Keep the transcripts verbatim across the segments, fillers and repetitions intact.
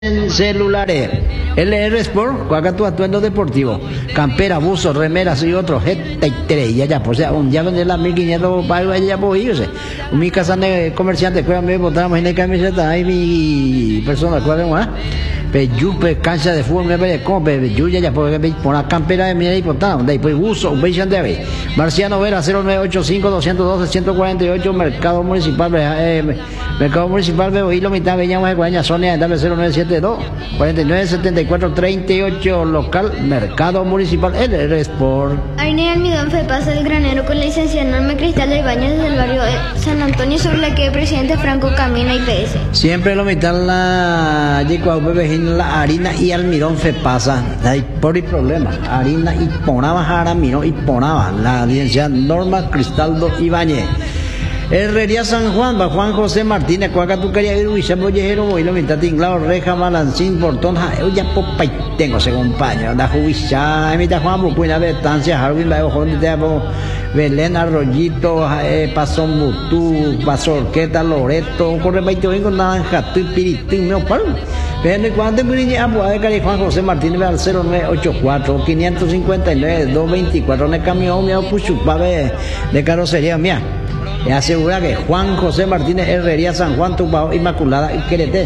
celulares. L R Sport, juega tu atuendo deportivo. Campera, buzos, remeras y otros. Ya, ya, pues, ya, un día vender las mil quinientos para ya, pues, yo sé. Mi casa de comerciante, juega, me botamos en la camiseta, ahí mi persona, juega, ¿no? Peyupe, cancha de fútbol, me ve como Peyuya, ya, pues, por la campera de mi ahí, por tanto, de ahí, pues, buzo, un beijante ahí. Marciano Vera, cero nueve ocho cinco, dos uno dos, ciento cuarenta y ocho, Mercado Municipal, eh, Mercado Municipal, veo hilo, mitad, veíamos de Guaña, Sonia, dame cero nueve siete dos, cuarenta y nueve setenta y cuatro treinta y ocho, local, Mercado Municipal, L R Sport. Avenida Almidón Fepasa el Granero con la licencia Norma Cristal del Baño desde el barrio San Antonio sobre la que el presidente Franco camina y P S. Siempre lo mitad la la harina y almidón Fepasa, hay por el problema, harina y ponaba jaramino y ponaba la licencia Norma Cristaldo Ibáñez. Herrería San Juan, va Juan José Martínez, cuaca tu quería ir, Huicha Bollejero, Boilo, mitad tinglado, Reja, Malancín, Portón, yo ya popa y tengo ese compañero, da Huicha, mitad Juan, Bucuina, Betancia, Harvin, la Ojo, Belén, Arroyito, eh, Pasón Butú, Pasorqueta, Loreto, Corre veinte con Naranja, tu Piritín, me oparo. Pero cuando te ya pues Juan José Martínez al cero nueve ocho cuatro, cinco cinco nueve, dos dos cuatro, en el camión, me puchupa de carrocería mía. Y asegura que Juan José Martínez, Herrería San Juan, Tumbao, Inmaculada y Querete.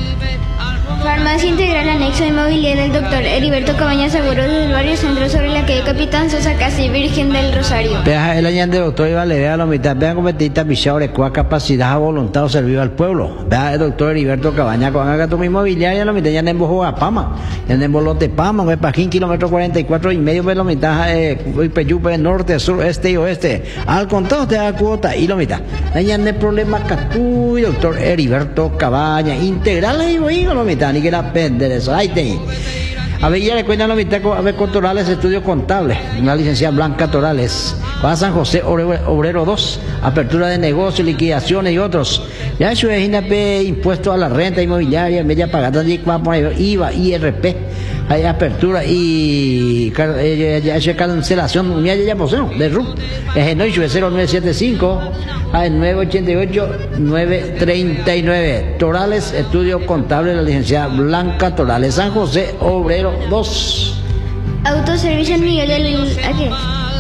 Farmacia Integral Anexo de Movilidad del doctor Heriberto Cabañas Seguro desde el barrio Centro sobre la calle Capitán Sosa, casi Virgen del Rosario. Vea el año de doctor Iván Levea, la mitad, vean competita, pichado, recua, capacidad, voluntad o servicio al pueblo. Vea el doctor Heriberto Cabañas, con haga tu inmobiliaria, la mitad ya en Bojo a Pama, en el Bolote Pama, ve Pajín, kilómetro cuarenta y cuatro y medio, ve la mitad, eh, Peyupe, norte, sur, este y oeste. Al contado te da cuota y la mitad. Allá en el problema, Catuy, doctor Heriberto Cabañas, integral ahí, voy, la mitad. Ni que la pende de eso, ahí te. A ver, ya le cuentan la mitad, a ver, con Torales, estudio contable, una licenciada Blanca Torales, para San José, Obrero dos, apertura de negocios, liquidaciones y otros. Ya eso es impuesto a la renta inmobiliaria, media pagada, I V A, I R P, hay apertura y ya es cancelación, ya ya poseo, de R U P, es el cero nueve siete cinco, nueve ocho ocho, nueve tres nueve. Torales, estudio contable, la licenciada Blanca Torales, San José, Obrero dos. Autoservicio Miguel de Luis, aquí.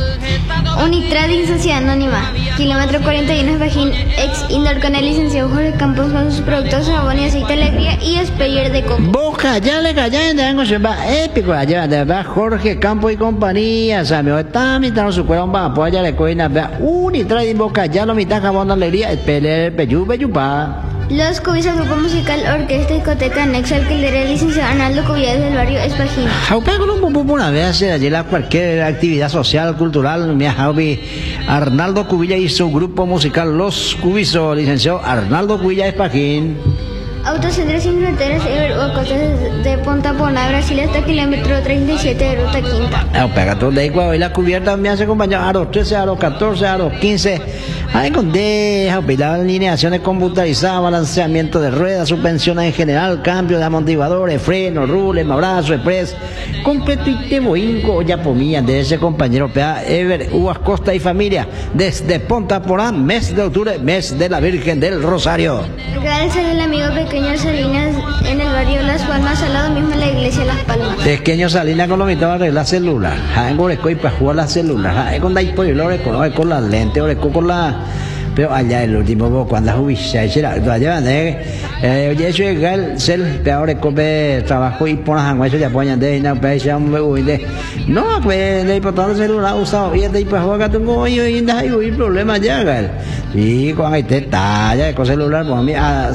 Unitrading Sociedad Anónima, kilómetro cuarenta y uno, Bajín, ex Indoor con el licenciado Jorge Campos con sus productos jabón y aceite alegría y Speyer de coco. Boca, ya le callan de algo se va épico, allá de verdad Jorge Campos y compañía, sabe, está mitad su cuerpo, va, pues allá le coina, vea, Unitrading Boca, ya lo mitad jabón alegría, Speyer, Peyú, Peyupa. Los Cubisas, grupo musical, orquesta, discoteca, anexo al que el licenciado Arnaldo Cubillas del barrio Espajín. Jaupa con un poco una vez allí la cualquier actividad social, cultural, mi Jaupi Arnaldo Cubilla y su grupo musical Los Cubisos, licenciado Arnaldo Cubilla Espajín. Autocentro Sin Fronteras, Everhuacosas de Punta Pona, Brasil hasta kilómetro treinta y siete de ruta quinta. El pegatón de Igual y la cubierta me hace acompañar a los trece, a los catorce, a los quince. Ahí con deja, la alineaciones computarizadas, balanceamiento de ruedas, suspensiones en general, cambio de amortiguadores, frenos, rules, mabrazo, express, completo y te boinco, ya pomía de ese compañero Pea, Ever, Uvas Costa y familia, desde Punta Porá, mes de octubre, mes de la Virgen del Rosario. Gracias al amigo Pequeño Salinas en el barrio Las Palmas, al lado mismo de la iglesia Las Palmas. Pequeño Salinas con lo mitad de la celular, ja, en Oreco y para jugar la celular, ja, con la por el Oreco, con la lente, Oreco con la. Pero allá el último cuando la jubicha era allá de eh oye eso es el cel peor come trabajo y por las eso ya ponen de no pesa me voy de no pues de por todo el celular usado y de pues juega tengo hoy y no hay problema ya gal y con este talla con celular pues a mí a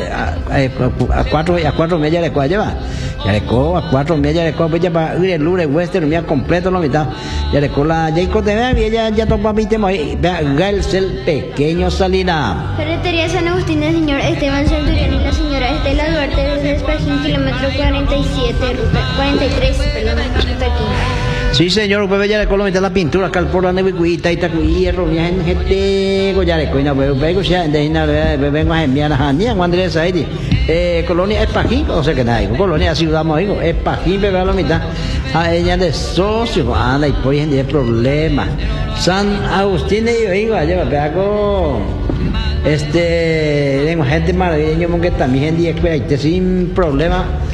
a cuatro a cuatro media le cuál lleva ya le co a cuatro media le co ya para ir el lunes western mía completo la mitad ya le con la Jacob de vea ya ya topa mi tema gal cel pequeño Salina. Ferretería San Agustín del señor Esteban Centurión y la señora Estela Duarte desde Espajín, kilómetro cuarenta y siete, ruta cuarenta y tres, perdón, ruta quince. Sí, señor, pues ya le colocan la pintura, calpora, nebuita, y tacu, hierro, ya en gente, ya le coina, pues vengo ya, de ina, vengo a enviar a Jania, cuando le saí, eh, colonia Espajín, o sea que nada, colonia Ciudad Mojico, Espajín, pero a la mitad, a ella de socio, anda, y pues en el problema. San Agustín y yo digo, allá me pego Este, tengo gente maravillosa, porque también gente sin problema.